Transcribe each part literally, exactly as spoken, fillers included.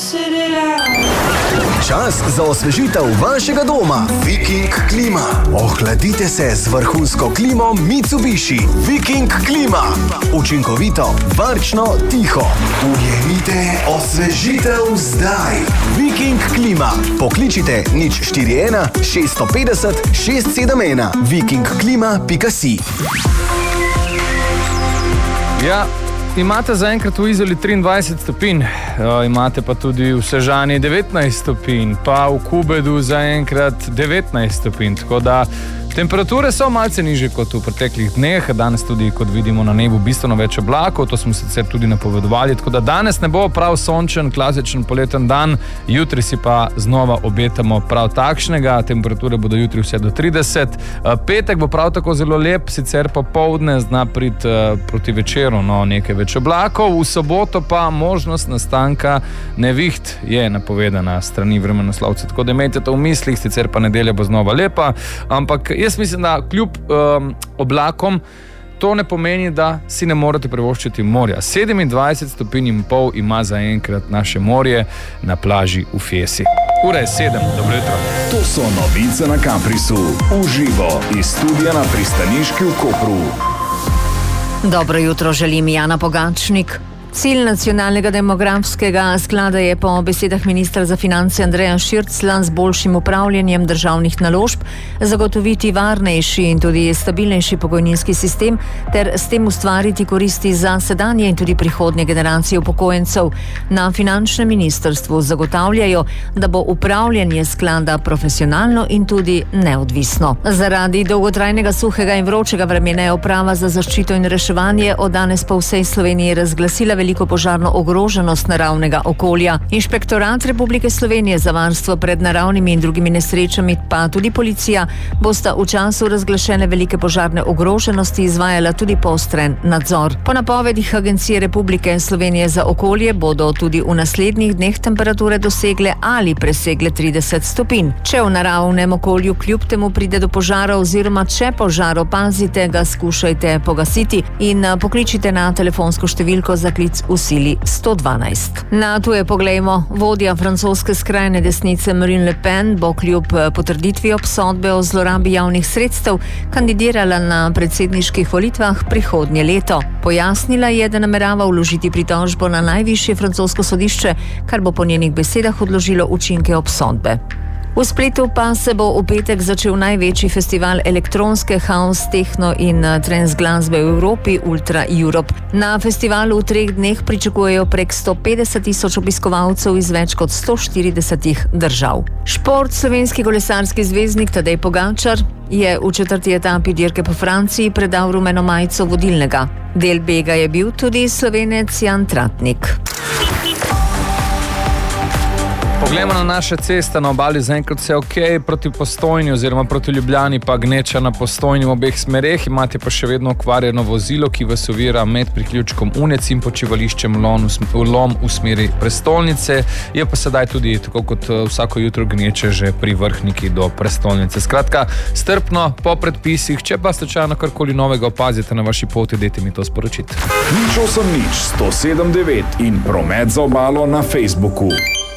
Čas za osvežitev vašega doma. Viking klima. Ohladite se z vrhunsko klimo Mitsubishi. Viking klima. Učinkovito, varčno, tiho. Ujemite osvežitev zdaj. Viking klima. Pokličite nič štiri ena šest pet nula šest sedem ena. viking klima pika si. Ja, imate zaenkrat v Izoli triindvajset stopinj, imate pa tudi v Sežani devetnajst stopinj, pa v Kubedu zaenkrat devetnajst stopinj, tako da temperature so malce nižje kot v preteklih dneh, danes tudi, kot vidimo na nebu, bistveno več oblakov, to smo sicer tudi napovedovali, tako da danes ne bo prav sončen, klasičen poleten dan, jutri si pa znova obetamo prav takšnega, temperature bodo jutri vse do trideset, petek bo prav tako zelo lep, sicer popoldne zna priti proti večeru, no, nekaj več oblakov, v soboto pa možnost nastanka neviht je napovedana strani vremenoslovcev, tako da imejte to v mislih, sicer pa nedelja bo znova lepa, ampak jaz mislim, da kljub um, oblakom to ne pomeni, da si ne morete privoščiti morja. sedemindvajset stopinj in pol ima zaenkrat naše morje na plaži v Fesi. Ura je sedem, dobro jutro. To so novice na Caprisu. Uživo iz studia na pristaniški v Kopru. Dobro jutro želim, Jana Pogačnik. Cilj nacionalnega demografskega sklada je po besedah ministra za finance Andreja Širclja z boljšim upravljanjem državnih naložb zagotoviti varnejši in tudi stabilnejši pokojninski sistem ter s tem ustvariti koristi za sedanje in tudi prihodnje generacije upokojencev. Na finančnem ministrstvu zagotavljajo, da bo upravljanje sklada profesionalno in tudi neodvisno. Zaradi dolgotrajnega suhega in vročega vremena je uprava za zaščito in reševanje od danes po vsej Sloveniji razglasila veliko požarno ogroženost naravnega okolja. Inšpektorat Republike Slovenije za varstvo pred naravnimi in drugimi nesrečami pa tudi policija bosta v času razglašene velike požarne ogroženosti izvajala tudi poostren nadzor. Po napovedih Agencije Republike Slovenije za okolje bodo tudi v naslednjih dneh temperature dosegle ali presegle trideset stopinj. Če v naravnem okolju kljub temu pride do požara oziroma če požar opazite, ga skušajte pogasiti in pokličite na telefonsko številko za klic v sili sto dvanajst. Na tuje poglejmo. Vodja francoske skrajne desnice Marine Le Pen bo kljub potrditvi obsodbe o zlorabi javnih sredstev kandidirala na predsedniških volitvah prihodnje leto. Pojasnila je, da namerava vložiti pritožbo na najvišje francosko sodišče, kar bo po njenih besedah odložilo učinke obsodbe. V Splitu pa se bo v petek začel največji festival elektronske, house, tehno in trance glasbe v Evropi, Ultra Europe. Na festivalu v treh dneh pričakujejo prek sto petdeset tisoč obiskovalcev iz več kot sto štiridesetih držav. Šport. Slovenski kolesarski zvezdnik Tadej Pogačar je v četrti etapi dirke po Franciji predal rumeno majico vodilnega. Del bega je bil tudi Slovenec Jan Tratnik. Poglejmo na naše ceste, na obali zaenkrat vse ok, proti Postojni oziroma proti Ljubljani pa gneča na Postojni v obeh smereh, imate pa še vedno okvarjeno vozilo, ki vas ovira med priključkom Unec in počivališčem Lom v smeri prestolnice, je pa sedaj tudi, tako kot vsako jutro, gneče že pri Vrhniki do prestolnice. Skratka, strpno, po predpisih, če pa slučajno karkoli novega opazite na vaši poti, dajte mi to sporočiti. nič osem nič sto sedem devet in promet za obalo na Facebooku.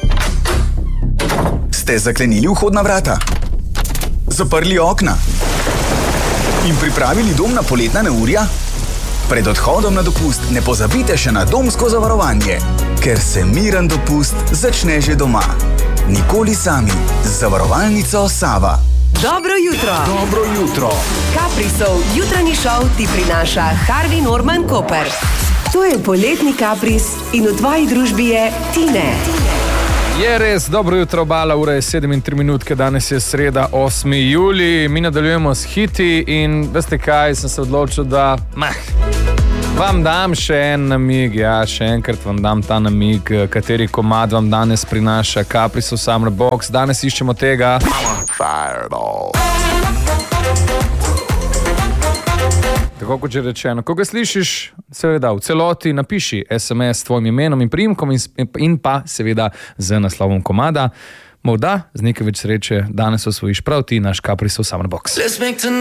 Ste zaklenili vhodna vrata? Zaprli okna? In pripravili dom na poletna neurja? Pred odhodom na dopust ne pozabite še na domsko zavarovanje, ker se miren dopust začne že doma. Nikoli sami. Z zavarovalnico Sava. Dobro jutro. Dobro jutro. Caprisov jutranji šov ti prinaša Harvey Norman Koper. To je poletni Capris in v tvoji družbi je Tine. Je res, dobro jutro obala, ura je sedem in tri minutke, danes je sreda osmi julij, mi nadaljujemo s hiti in veste kaj, sem se odločil, da mah, vam dam še en namig, ja, še enkrat vam dam ta namig, kateri komad vam danes prinaša Caprisov Summer Box, danes iščemo tega Fireball. Tako kot že rečeno, ko ga slišiš, seveda v celoti napiši es em es s tvojim imenom in priimkom in pa seveda z naslovom komada. Morda z nekaj več sreče danes osvojiš prav ti naš Caprisov Summer Box.